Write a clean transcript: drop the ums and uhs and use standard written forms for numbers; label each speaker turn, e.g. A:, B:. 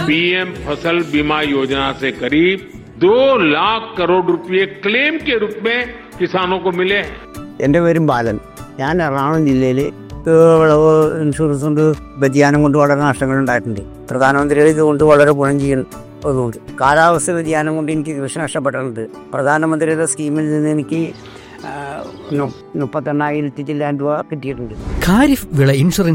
A: PM फसल बीमा योजना से करीब 2 लाख करोड़ रुपए क्लेम के रूप में किसानों को मिले हैं।
B: എൻ്റെ പേരും ബാലൻ. ഞാൻ എറണാകുളം ജില്ലയിൽ വിളവ് ഇൻഷുറൻസ് കൊണ്ട് വ്യതിയാനം കൊണ്ട് വളരെ നഷ്ടങ്ങൾ ഉണ്ടായിട്ടുണ്ട്. പ്രധാനമന്ത്രിയുടെ ഇതുകൊണ്ട് വളരെ ഗുണം ചെയ്യുന്നതുകൊണ്ട് കാലാവസ്ഥ വ്യതിയാനം കൊണ്ട് എനിക്ക് കൃഷി നഷ്ടപ്പെട്ടിട്ടുണ്ട്. പ്രധാനമന്ത്രിയുടെ സ്കീമിൽ നിന്ന് എനിക്ക് 38,000 രൂപ കിട്ടിയിട്ടുണ്ട്.
C: ഖാരിഫ് വിള ഇൻഷുറൻസ്